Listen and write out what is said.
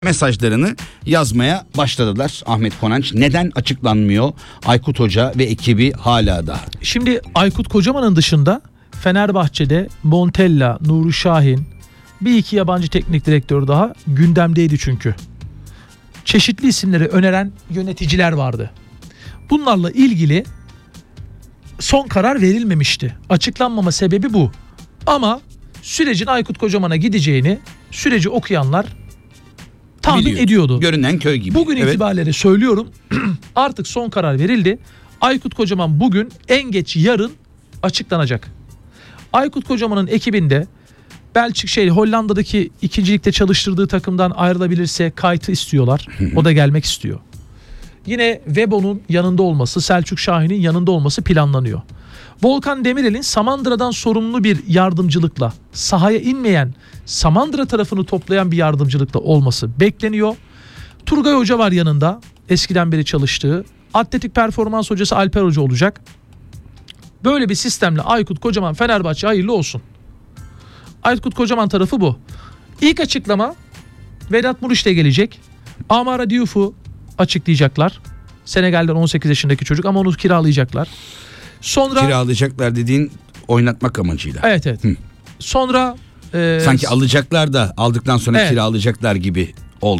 mesajlarını yazmaya başladılar. Ahmet Konanç, neden açıklanmıyor Aykut Hoca ve ekibi hala da? Şimdi Aykut Kocaman'ın dışında Fenerbahçe'de Montella, Nuri Şahin, bir iki yabancı teknik direktör daha gündemdeydi çünkü. Çeşitli isimleri öneren yöneticiler vardı. Bunlarla ilgili son karar verilmemişti. Açıklanmama sebebi bu. Ama sürecin Aykut Kocaman'a gideceğini süreci okuyanlar tahmin ediyordu. Görünen köy gibi. Bugün itibariyle söylüyorum, artık son karar verildi. Aykut Kocaman bugün, en geç yarın açıklanacak. Aykut Kocaman'ın ekibinde Hollanda'daki 2. ligde çalıştırdığı takımdan ayrılabilirse Kayt'ı istiyorlar. O da gelmek istiyor. Yine Webo'nun yanında olması, Selçuk Şahin'in yanında olması planlanıyor. Volkan Demirel'in Samandıra'dan sorumlu bir yardımcılıkla, sahaya inmeyen, Samandıra tarafını toplayan bir yardımcılıkla olması bekleniyor. Turgay Hoca var yanında, eskiden beri çalıştığı. Atletik performans hocası Alper Hoca olacak. Böyle bir sistemle Aykut Kocaman Fenerbahçe hayırlı olsun. Aykut Kocaman tarafı bu. İlk açıklama Vedat Muriç de gelecek. Amara Diouf'u açıklayacaklar. Senegal'den 18 yaşındaki çocuk, ama onu kiralayacaklar. Sonra kiralayacaklar dediğin oynatmak amacıyla. Evet. Sonra sanki alacaklar da aldıktan sonra kiralayacaklar gibi